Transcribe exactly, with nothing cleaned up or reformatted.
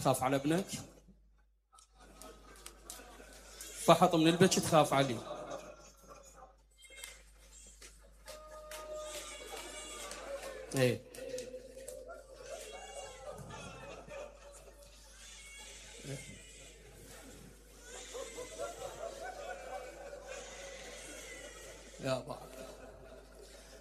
تخاف على ابنك؟ فحط من البكي تخاف عليه. ايه يا بعض